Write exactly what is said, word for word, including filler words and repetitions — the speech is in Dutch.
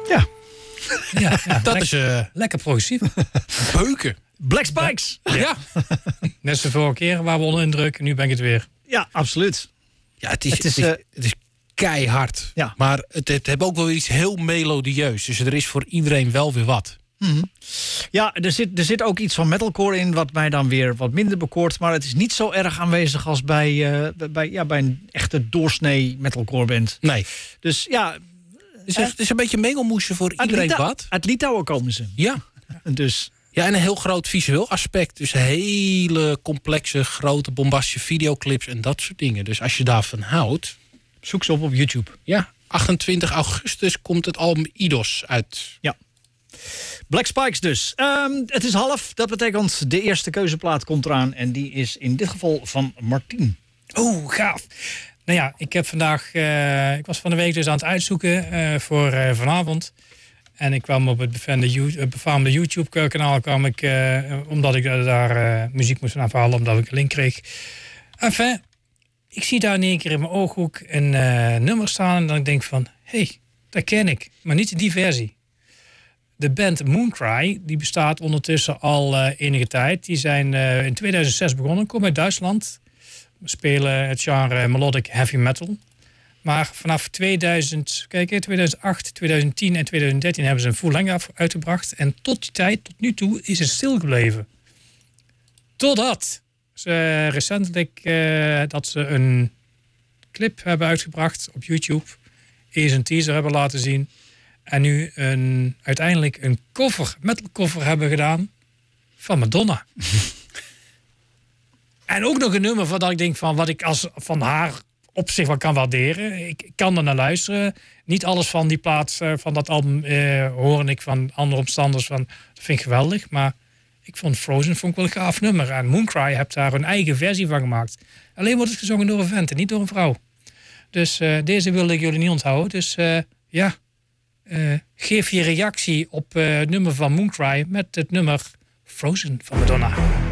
Ja. Ja, ja, Dat lek- is uh, lekker progressief. beuken. Black Spikes. Ja. ja. Net als de vorige keer waar we onder indruk. Nu ben ik het weer. Ja, absoluut. Ja, het is, Het is, het is, uh, het is keihard. Ja. Maar het, het heeft ook wel iets heel melodieus. Dus er is voor iedereen wel weer wat. Mm-hmm. Ja, er zit, er zit ook iets van metalcore in wat mij dan weer wat minder bekoort. Maar het is niet zo erg aanwezig als bij, uh, bij, ja, bij een echte doorsnee metalcore band. Nee. Dus ja... Het is, het is een beetje mengelmoesje voor iedereen Litouw, wat. Uit Litouwen komen ze. Ja. Dus... Ja, en een heel groot visueel aspect. Dus hele complexe, grote, bombastische videoclips en dat soort dingen. Dus als je daarvan houdt... Zoek ze op op YouTube. Ja, achtentwintig augustus komt het album Idos uit. Ja. Black Spikes dus. Um, het is half. Dat betekent de eerste keuzeplaat komt eraan. En die is in dit geval van Martien. Oeh, gaaf. Nou ja, ik heb vandaag... Uh, ik was van de week dus aan het uitzoeken uh, voor uh, vanavond. En ik kwam op het befaamde, befaamde YouTube-kanaal... kwam ik, uh, omdat ik daar uh, muziek moest afhalen, omdat ik een link kreeg. Enfin, ik zie daar in één keer in mijn ooghoek een uh, nummer staan... en dan denk ik van, hé, hey, dat ken ik. Maar niet die versie. De band Mooncry, die bestaat ondertussen al uh, enige tijd. Die zijn uh, in tweeduizend zes begonnen, komen uit Duitsland. We spelen het genre melodic heavy metal. Maar vanaf tweeduizend, kijk, tweeduizend acht, tweeduizend tien en tweeduizend dertien hebben ze een full length uitgebracht. En tot die tijd, tot nu toe, is het stilgebleven. Totdat ze recentelijk uh, dat ze een clip hebben uitgebracht op YouTube. Eerst een teaser hebben laten zien. En nu een, uiteindelijk een cover, metal cover hebben gedaan van Madonna. En ook nog een nummer van dat ik denk van wat ik als van haar op zich wel kan waarderen. Ik kan er naar luisteren. Niet alles van die plaats, van dat album eh, hoor ik van andere omstanders van. Dat vind ik geweldig. Maar ik vond Frozen vond ik wel een gaaf nummer. En Mooncry heeft daar een eigen versie van gemaakt. Alleen wordt het gezongen door een vent en niet door een vrouw. Dus uh, deze wilde ik jullie niet onthouden. Dus uh, ja, uh, geef je reactie op uh, het nummer van Mooncry met het nummer Frozen van Madonna.